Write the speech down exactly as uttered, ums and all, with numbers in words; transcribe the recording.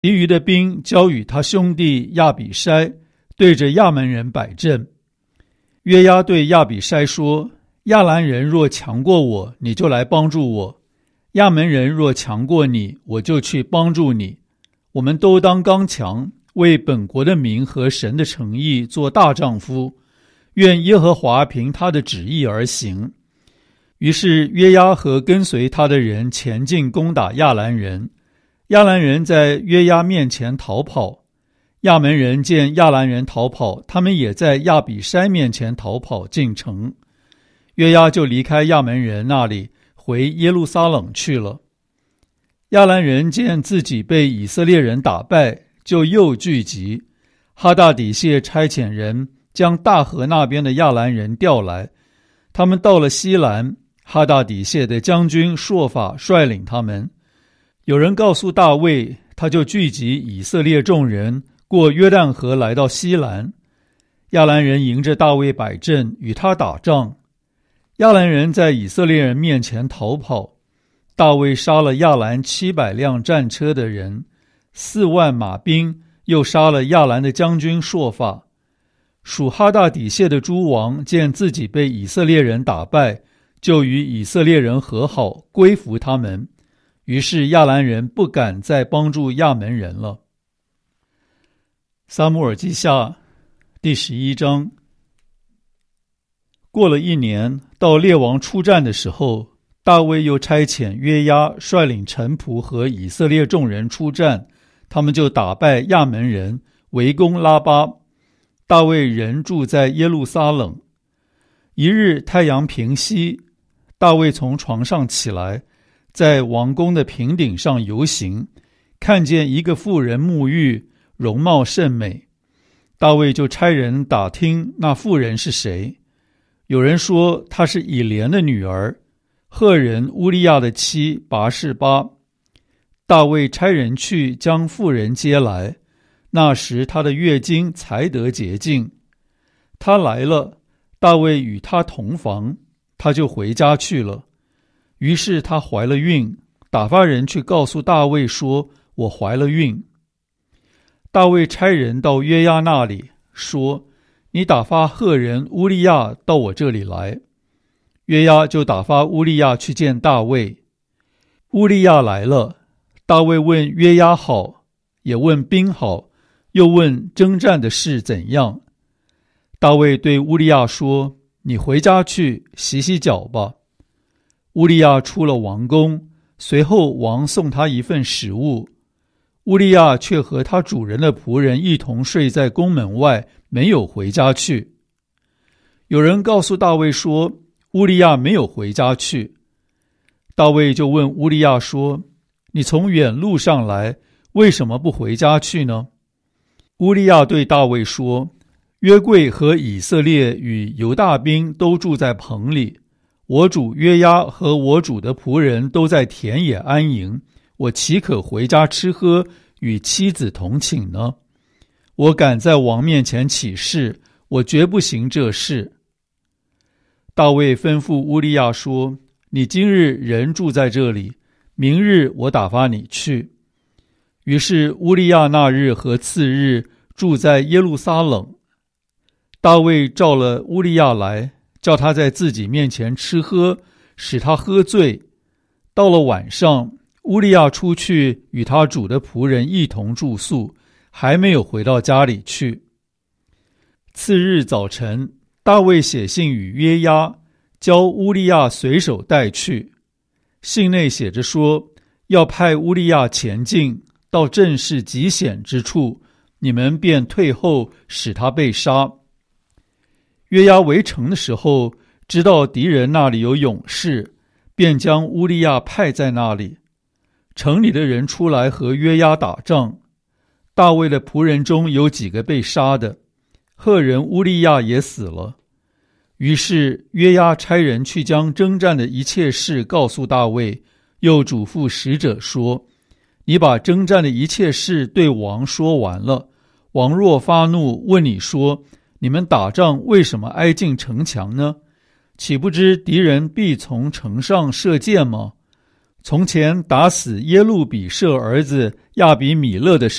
其余的兵交与他兄弟亚比筛，对着亚门人摆阵。约押对亚比筛说：亚兰人若强过我，你就来帮助我；亚门人若强过你，我就去帮助你。我们都当刚强，为本国的民和神的诚意做大丈夫，愿耶和华凭他的旨意而行。于是约押和跟随他的人前进攻打亚兰人，亚兰人在约押面前逃跑。亚门人见亚兰人逃跑，他们也在亚比筛面前逃跑进城。约押就离开亚门人那里，回耶路撒冷去了。亚兰人见自己被以色列人打败，就又聚集。哈大底谢差遣人将大河那边的亚兰人调来，他们到了西兰，哈大底谢的将军朔法率领他们。有人告诉大卫，他就聚集以色列众人，过约旦河来到西兰。亚兰人迎着大卫摆阵，与他打仗。亚兰人在以色列人面前逃跑，大卫杀了亚兰七百辆战车的人，四万马兵，又杀了亚兰的将军朔法。属哈大底谢的诸王见自己被以色列人打败，就与以色列人和好，归服他们。于是亚兰人不敢再帮助亚门人了。撒母耳记下第十一章。过了一年，到列王出战的时候，大卫又差遣约押率领臣仆和以色列众人出战，他们就打败亚门人，围攻拉巴。大卫人住在耶路撒冷。一日太阳平西，大卫从床上起来，在王宫的平顶上游行，看见一个妇人沐浴，容貌甚美。大卫就差人打听那妇人是谁。有人说她是以莲的女儿，赫人乌利亚的妻拔示巴。大卫差人去将妇人接来，那时她的月经才得洁净。她来了，大卫与她同房，她就回家去了。于是她怀了孕，打发人去告诉大卫说：我怀了孕。大卫差人到约押那里，说：你打发赫人乌利亚到我这里来。约押就打发乌利亚去见大卫。乌利亚来了，大卫问约押好，也问兵好，又问征战的事怎样。大卫对乌利亚说：你回家去洗洗脚吧。乌利亚出了王宫，随后王送他一份食物。乌利亚却和他主人的仆人一同睡在宫门外，没有回家去。有人告诉大卫说，乌利亚没有回家去。大卫就问乌利亚说：你从远路上来，为什么不回家去呢？乌利亚对大卫说：约柜和以色列与犹大兵都住在棚里，我主约押和我主的仆人都在田野安营，我岂可回家吃喝，与妻子同寝呢？我敢在王面前起誓，我绝不行这事。大卫吩咐乌利亚说：你今日人住在这里，明日我打发你去。于是乌利亚那日和次日住在耶路撒冷。大卫召了乌利亚来，叫他在自己面前吃喝，使他喝醉。到了晚上，乌利亚出去与他主的仆人一同住宿，还没有回到家里去。次日早晨，大卫写信与约押，教乌利亚随手带去。信内写着说，要派乌利亚前进，到阵势极险之处，你们便退后，使他被杀。约押围城的时候，知道敌人那里有勇士，便将乌利亚派在那里。城里的人出来和约押打仗，大卫的仆人中有几个被杀的，赫人乌利亚也死了。于是约押差人去将征战的一切事告诉大卫，又嘱咐使者说：你把征战的一切事对王说完了，王若发怒问你说，你们打仗为什么挨近城墙呢？岂不知敌人必从城上射箭吗？从前打死耶路比舍儿子亚比米勒的